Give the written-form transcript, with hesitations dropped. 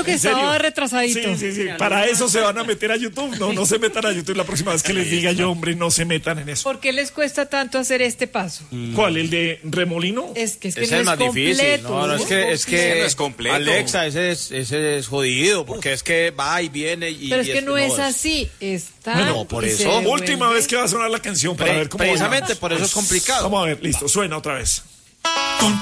dicho que ¿En serio? estaba retrasadito. Sí. Para eso se van a meter a YouTube. No se metan a YouTube la próxima vez que les diga yo, hombre, no se metan en eso. ¿Por qué les cuesta tanto hacer este paso? ¿Cuál? ¿El de remolino? Es que Ese no es es más difícil. completo. No, es que Ese no es completo. Alexa, ese es jodido, porque es que va y viene y Pero es que no es es- así. Está. Bueno, por y eso. se devuelve. Última vez que va a sonar la canción para ver cómo Precisamente bailamos. por eso es complicado. Vamos a ver, listo, suena otra vez.